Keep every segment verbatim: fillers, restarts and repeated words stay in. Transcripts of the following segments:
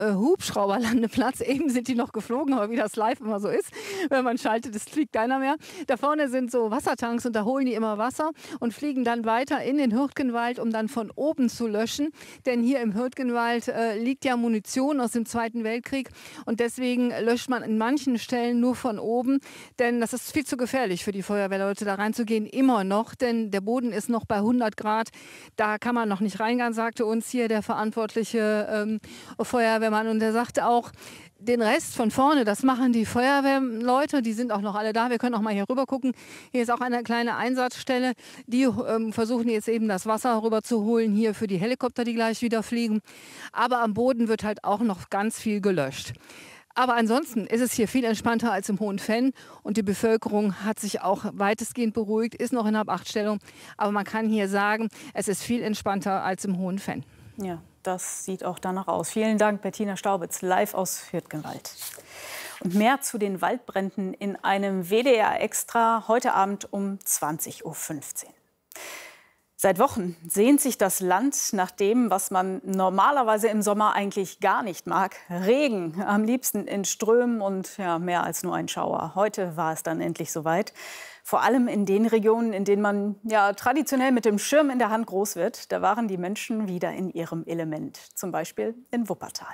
äh, Hubschrauberlandeplatz. Eben sind die noch geflogen, aber wie das live immer so ist, wenn man schaltet, es fliegt keiner mehr. Da vorne sind so Wassertanks und da holen die immer Wasser und fliegen dann weiter in den Hürtgenwald, um dann von oben zu löschen. Denn hier im Hürtgenwald äh, liegt ja Munition aus dem Zweiten Weltkrieg und deswegen löscht man in manchen Stellen nur von oben, denn das ist viel zu gefährlich für die Feuerwehrleute, da reinzugehen, immer noch, denn der Boden ist noch bei hundert Grad, da kann man noch nicht reingehen, sagte uns hier der verantwortliche ähm, Feuerwehrmann und der sagte auch, den Rest von vorne, das machen die Feuerwehrleute, die sind auch noch alle da. Wir können auch mal hier rüber gucken. Hier ist auch eine kleine Einsatzstelle. Die ähm, versuchen jetzt eben das Wasser rüber zu holen, hier für die Helikopter, die gleich wieder fliegen. Aber am Boden wird halt auch noch ganz viel gelöscht. Aber ansonsten ist es hier viel entspannter als im Hohenfenn und die Bevölkerung hat sich auch weitestgehend beruhigt, ist noch in Habachtstellung. Aber man kann hier sagen, es ist viel entspannter als im Hohenfenn. Ja, das sieht auch danach aus. Vielen Dank, Bettina Staubitz, live aus Hürtgenwald. Und mehr zu den Waldbränden in einem W D R Extra heute Abend um zwanzig Uhr fünfzehn. Seit Wochen sehnt sich das Land nach dem, was man normalerweise im Sommer eigentlich gar nicht mag. Regen, am liebsten in Strömen und ja, mehr als nur ein Schauer. Heute war es dann endlich soweit. Vor allem in den Regionen, in denen man ja traditionell mit dem Schirm in der Hand groß wird, da waren die Menschen wieder in ihrem Element. Zum Beispiel in Wuppertal.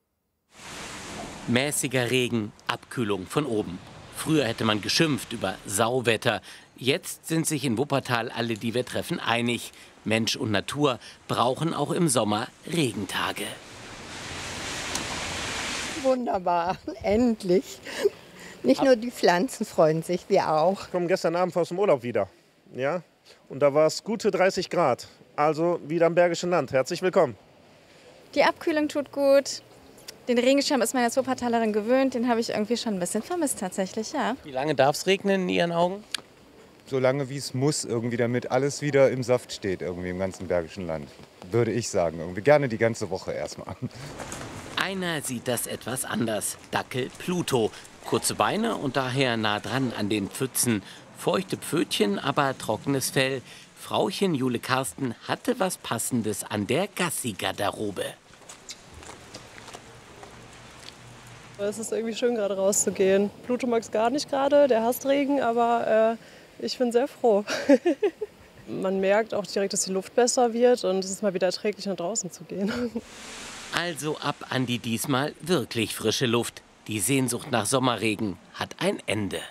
Mäßiger Regen, Abkühlung von oben. Früher hätte man geschimpft über Sauwetter. Jetzt sind sich in Wuppertal alle, die wir treffen, einig. Mensch und Natur brauchen auch im Sommer Regentage. Wunderbar, endlich. Nicht nur die Pflanzen freuen sich, wir auch. Ich komme gestern Abend aus dem Urlaub wieder. Ja? Und da war es gute dreißig Grad. Also wieder im Bergischen Land. Herzlich willkommen. Die Abkühlung tut gut. Den Regenschirm ist man als Wuppertalerin gewöhnt. Den habe ich irgendwie schon ein bisschen vermisst tatsächlich, ja. Wie lange darf es regnen in Ihren Augen? So lange wie es muss, irgendwie, damit alles wieder im Saft steht, irgendwie im ganzen Bergischen Land. Würde ich sagen. Irgendwie gerne die ganze Woche erstmal. Einer sieht das etwas anders. Dackel Pluto. Kurze Beine und daher nah dran an den Pfützen. Feuchte Pfötchen, aber trockenes Fell. Frauchen Jule Karsten hatte was Passendes an der Gassi-Garderobe. Es ist irgendwie schön, gerade rauszugehen. Pluto mag es gar nicht gerade, der hasst Regen, aber äh, ich bin sehr froh. Man merkt auch direkt, dass die Luft besser wird und es ist mal wieder erträglich, nach draußen zu gehen. Also ab an die diesmal wirklich frische Luft. Die Sehnsucht nach Sommerregen hat ein Ende.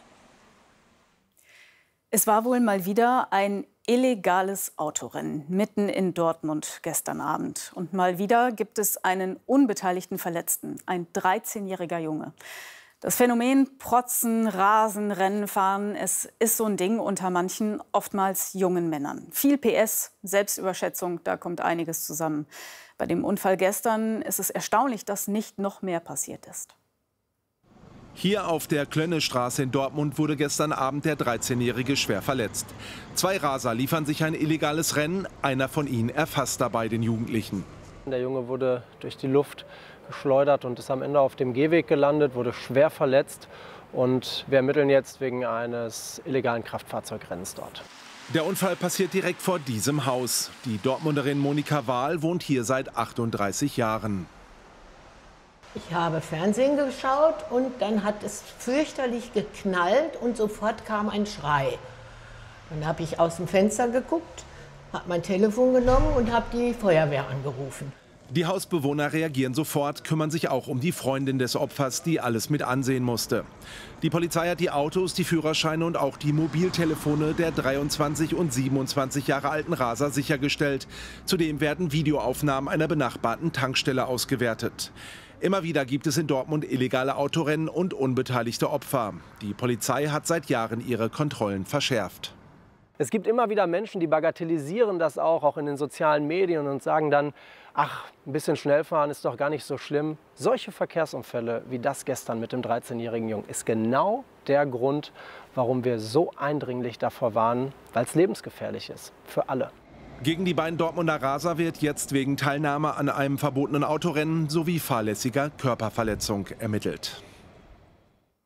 Es war wohl mal wieder ein illegales Autorennen mitten in Dortmund gestern Abend. Und mal wieder gibt es einen unbeteiligten Verletzten, ein dreizehnjähriger Junge. Das Phänomen Protzen, Rasen, Rennen fahren, es ist so ein Ding unter manchen, oftmals jungen Männern. Viel P S, Selbstüberschätzung, da kommt einiges zusammen. Bei dem Unfall gestern ist es erstaunlich, dass nicht noch mehr passiert ist. Hier auf der Klönnestraße in Dortmund wurde gestern Abend der dreizehnjährige schwer verletzt. Zwei Raser liefern sich ein illegales Rennen. Einer von ihnen erfasst dabei den Jugendlichen. Der Junge wurde durch die Luft geschleudert und ist am Ende auf dem Gehweg gelandet, wurde schwer verletzt. Und wir ermitteln jetzt wegen eines illegalen Kraftfahrzeugrennens dort. Der Unfall passiert direkt vor diesem Haus. Die Dortmunderin Monika Wahl wohnt hier seit achtunddreißig Jahren. Ich habe Fernsehen geschaut und dann hat es fürchterlich geknallt und sofort kam ein Schrei. Dann habe ich aus dem Fenster geguckt, habe mein Telefon genommen und habe die Feuerwehr angerufen. Die Hausbewohner reagieren sofort, kümmern sich auch um die Freundin des Opfers, die alles mit ansehen musste. Die Polizei hat die Autos, die Führerscheine und auch die Mobiltelefone der dreiundzwanzig und siebenundzwanzig Jahre alten Raser sichergestellt. Zudem werden Videoaufnahmen einer benachbarten Tankstelle ausgewertet. Immer wieder gibt es in Dortmund illegale Autorennen und unbeteiligte Opfer. Die Polizei hat seit Jahren ihre Kontrollen verschärft. Es gibt immer wieder Menschen, die bagatellisieren das auch, auch in den sozialen Medien und sagen dann, ach, ein bisschen schnell fahren ist doch gar nicht so schlimm. Solche Verkehrsunfälle wie das gestern mit dem dreizehnjährigen Jungen ist genau der Grund, warum wir so eindringlich davor warnen, weil es lebensgefährlich ist für alle. Gegen die beiden Dortmunder Raser wird jetzt wegen Teilnahme an einem verbotenen Autorennen sowie fahrlässiger Körperverletzung ermittelt.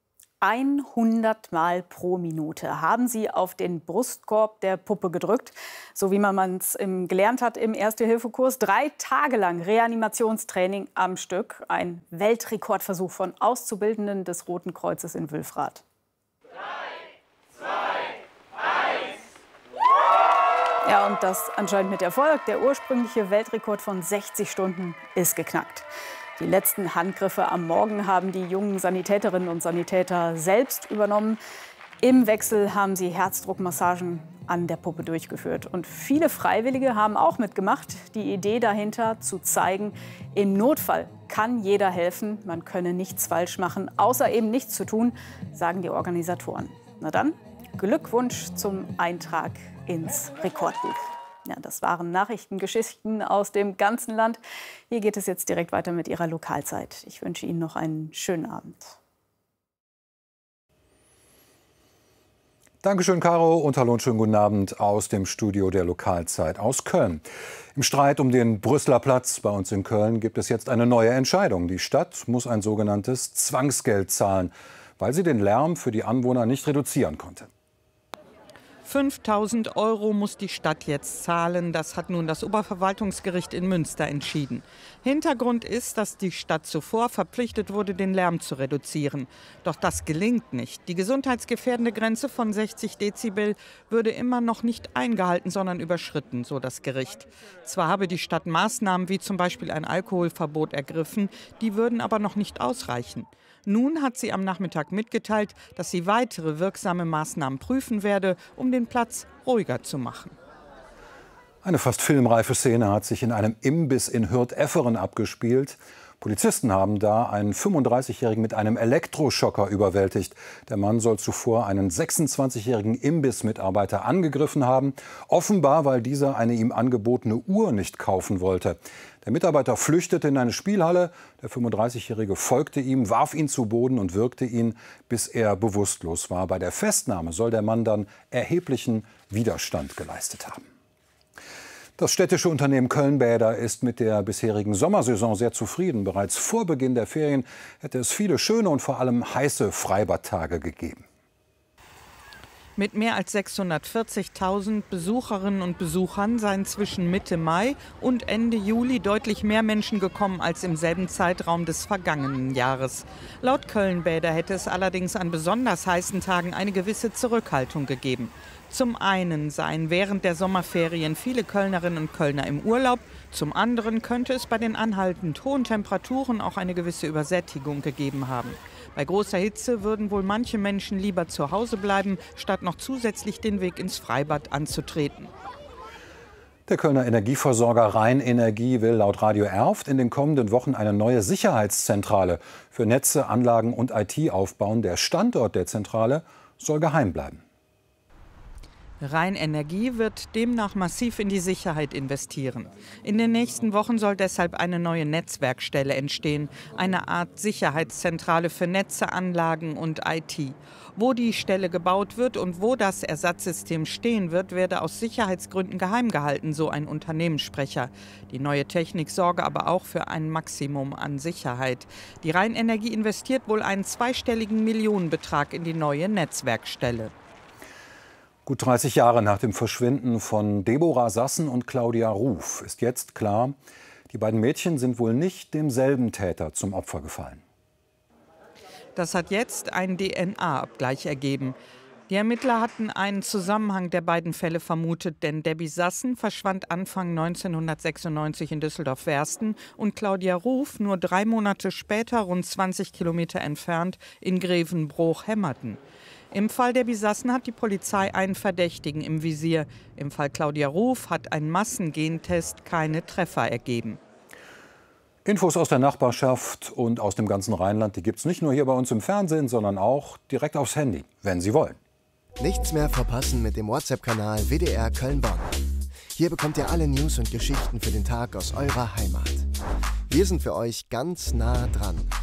hundert Mal pro Minute haben sie auf den Brustkorb der Puppe gedrückt, so wie man es gelernt hat im Erste-Hilfe-Kurs. Drei Tage lang Reanimationstraining am Stück. Ein Weltrekordversuch von Auszubildenden des Roten Kreuzes in Wülfrath. Ja, und das anscheinend mit Erfolg. Der ursprüngliche Weltrekord von sechzig Stunden ist geknackt. Die letzten Handgriffe am Morgen haben die jungen Sanitäterinnen und Sanitäter selbst übernommen. Im Wechsel haben sie Herzdruckmassagen an der Puppe durchgeführt. Und viele Freiwillige haben auch mitgemacht. Die Idee dahinter, zu zeigen, im Notfall kann jeder helfen. Man könne nichts falsch machen, außer eben nichts zu tun, sagen die Organisatoren. Na dann, Glückwunsch zum Eintrag ins Rekordbuch. Ja, das waren Nachrichtengeschichten aus dem ganzen Land. Hier geht es jetzt direkt weiter mit Ihrer Lokalzeit. Ich wünsche Ihnen noch einen schönen Abend. Dankeschön, Caro, und hallo und schönen guten Abend aus dem Studio der Lokalzeit aus Köln. Im Streit um den Brüsseler Platz bei uns in Köln gibt es jetzt eine neue Entscheidung. Die Stadt muss ein sogenanntes Zwangsgeld zahlen, weil sie den Lärm für die Anwohner nicht reduzieren konnte. fünftausend Euro muss die Stadt jetzt zahlen. Das hat nun das Oberverwaltungsgericht in Münster entschieden. Hintergrund ist, dass die Stadt zuvor verpflichtet wurde, den Lärm zu reduzieren. Doch das gelingt nicht. Die gesundheitsgefährdende Grenze von sechzig Dezibel würde immer noch nicht eingehalten, sondern überschritten, so das Gericht. Zwar habe die Stadt Maßnahmen wie zum Beispiel ein Alkoholverbot ergriffen, die würden aber noch nicht ausreichen. Nun hat sie am Nachmittag mitgeteilt, dass sie weitere wirksame Maßnahmen prüfen werde, um den Platz ruhiger zu machen. Eine fast filmreife Szene hat sich in einem Imbiss in Hürth-Efferen abgespielt. Polizisten haben da einen fünfunddreißigjährigen mit einem Elektroschocker überwältigt. Der Mann soll zuvor einen sechsundzwanzigjährigen Imbissmitarbeiter angegriffen haben, offenbar weil dieser eine ihm angebotene Uhr nicht kaufen wollte. Der Mitarbeiter flüchtete in eine Spielhalle, der fünfunddreißigjährige folgte ihm, warf ihn zu Boden und würgte ihn, bis er bewusstlos war. Bei der Festnahme soll der Mann dann erheblichen Widerstand geleistet haben. Das städtische Unternehmen Köln-Bäder ist mit der bisherigen Sommersaison sehr zufrieden. Bereits vor Beginn der Ferien hätte es viele schöne und vor allem heiße Freibadtage gegeben. Mit mehr als sechshundertvierzigtausend Besucherinnen und Besuchern seien zwischen Mitte Mai und Ende Juli deutlich mehr Menschen gekommen als im selben Zeitraum des vergangenen Jahres. Laut Köln-Bäder hätte es allerdings an besonders heißen Tagen eine gewisse Zurückhaltung gegeben. Zum einen seien während der Sommerferien viele Kölnerinnen und Kölner im Urlaub, zum anderen könnte es bei den anhaltend hohen Temperaturen auch eine gewisse Übersättigung gegeben haben. Bei großer Hitze würden wohl manche Menschen lieber zu Hause bleiben, statt noch zusätzlich den Weg ins Freibad anzutreten. Der Kölner Energieversorger Rheinenergie will laut Radio Erft in den kommenden Wochen eine neue Sicherheitszentrale für Netze, Anlagen und I T aufbauen. Der Standort der Zentrale soll geheim bleiben. Rheinenergie wird demnach massiv in die Sicherheit investieren. In den nächsten Wochen soll deshalb eine neue Netzwerkstelle entstehen, eine Art Sicherheitszentrale für Netze, Anlagen und I T. Wo die Stelle gebaut wird und wo das Ersatzsystem stehen wird, werde aus Sicherheitsgründen geheim gehalten, so ein Unternehmenssprecher. Die neue Technik sorge aber auch für ein Maximum an Sicherheit. Die Rheinenergie investiert wohl einen zweistelligen Millionenbetrag in die neue Netzwerkstelle. Gut dreißig Jahre nach dem Verschwinden von Deborah Sassen und Claudia Ruf ist jetzt klar, die beiden Mädchen sind wohl nicht demselben Täter zum Opfer gefallen. Das hat jetzt ein D N A-Abgleich ergeben. Die Ermittler hatten einen Zusammenhang der beiden Fälle vermutet, denn Debbie Sassen verschwand Anfang neunzehnhundertsechsundneunzig in Düsseldorf-Wersten und Claudia Ruf nur drei Monate später, rund zwanzig Kilometer entfernt, in Grevenbroich-Hemmerden. Im Fall Debbie Sassen hat die Polizei einen Verdächtigen im Visier. Im Fall Claudia Ruf hat ein Massengentest keine Treffer ergeben. Infos aus der Nachbarschaft und aus dem ganzen Rheinland, die gibt es nicht nur hier bei uns im Fernsehen, sondern auch direkt aufs Handy, wenn Sie wollen. Nichts mehr verpassen mit dem WhatsApp-Kanal W D R Köln-Bonn. Hier bekommt ihr alle News und Geschichten für den Tag aus eurer Heimat. Wir sind für euch ganz nah dran.